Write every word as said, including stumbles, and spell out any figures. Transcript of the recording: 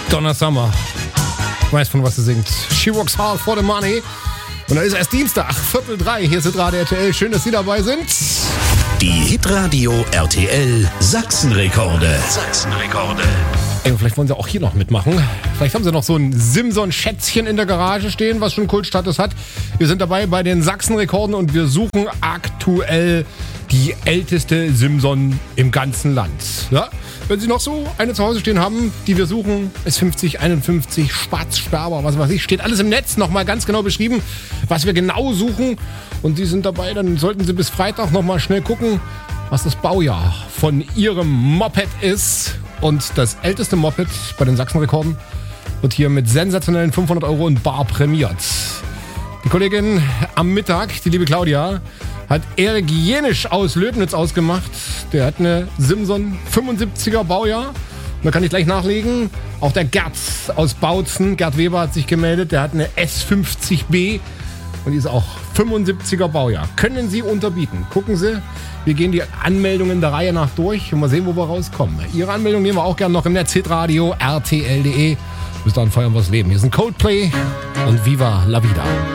Donna Summer. Ich weiß, von was sie singt. She works hard for the money. Und da ist erst Dienstag, Viertel drei. Hier ist Hitradio R T L. Schön, dass Sie dabei sind. Die Hitradio R T L Sachsenrekorde. Sachsenrekorde. Ey, vielleicht wollen Sie auch hier noch mitmachen. Vielleicht haben Sie noch so ein Simson-Schätzchen in der Garage stehen, was schon Kultstatus hat. Wir sind dabei bei den Sachsenrekorden und wir suchen aktuell die älteste Simson im ganzen Land. Ja? Wenn Sie noch so eine zu Hause stehen haben, die wir suchen, S fünfzig, einundfünfzig, Spatz, Sperber, was weiß ich, steht alles im Netz nochmal ganz genau beschrieben, was wir genau suchen. Und Sie sind dabei, dann sollten Sie bis Freitag nochmal schnell gucken, was das Baujahr von Ihrem Moped ist. Und das älteste Moped bei den Sachsenrekorden wird hier mit sensationellen fünfhundert Euro in bar prämiert. Die Kollegin am Mittag, die liebe Claudia, hat Erik Jenisch aus Löbnitz ausgemacht. Der hat eine Simson fünfundsiebziger Baujahr. Und da kann ich gleich nachlegen. Auch der Gerd aus Bautzen, Gerd Weber, hat sich gemeldet. Der hat eine S fünfzig B und die ist auch fünfundsiebziger Baujahr. Können Sie unterbieten? Gucken Sie, wir gehen die Anmeldungen der Reihe nach durch und mal sehen, wo wir rauskommen. Ihre Anmeldung nehmen wir auch gerne noch im Netz, hitradio R T L punkt de. Bis dann feiern wir das Leben. Hier sind Coldplay und Viva la Vida.